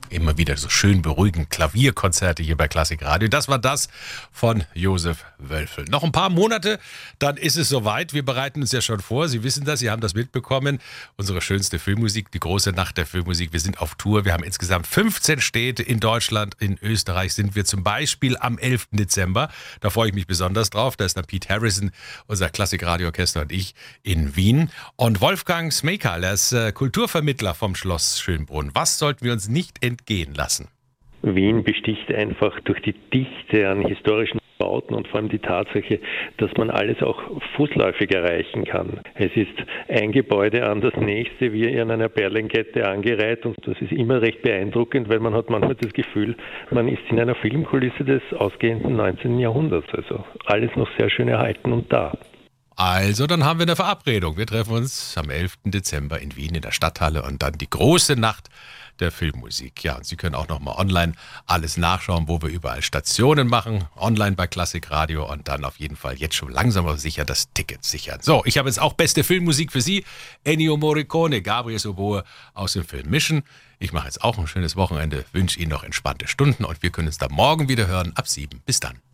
immer wieder so schön beruhigend Klavierkonzerte hier bei Klassik Radio. Das war das von Josef Wölfel. Noch ein paar Monate, dann ist es soweit. Wir bereiten uns ja schon vor. Sie wissen das, Sie haben das mitbekommen. Unsere schönste Filmmusik, die große Nacht der Filmmusik. Wir sind auf Tour. Wir haben insgesamt 15 Städte in Deutschland. In Österreich sind wir zum Beispiel am 11. Dezember. Da freue ich mich besonders drauf. Da ist dann Pete Harrison, unser Klassik Radio Orchester und ich in Wien. Und Wolfgang Smekal, er ist Kulturvermittler vom Schloss Schönbrunn. Was sollten wir uns nicht entgehen lassen? Wien besticht einfach durch die Dichte an historischen Bauten und vor allem die Tatsache, dass man alles auch fußläufig erreichen kann. Es ist ein Gebäude an das nächste wie an einer Perlenkette angereiht und das ist immer recht beeindruckend, weil man hat manchmal das Gefühl, man ist in einer Filmkulisse des ausgehenden 19. Jahrhunderts. Also alles noch sehr schön erhalten und da. Also, dann haben wir eine Verabredung. Wir treffen uns am 11. Dezember in Wien in der Stadthalle und dann die große Nacht der Filmmusik. Ja, und Sie können auch nochmal online alles nachschauen, wo wir überall Stationen machen. Online bei Klassik Radio und dann auf jeden Fall jetzt schon langsam aber sicher das Ticket sichern. So, ich habe jetzt auch beste Filmmusik für Sie. Ennio Morricone, Gabriel Oboe aus dem Film Mission. Ich mache jetzt auch ein schönes Wochenende, wünsche Ihnen noch entspannte Stunden und wir können uns dann morgen wieder hören ab 7. Bis dann.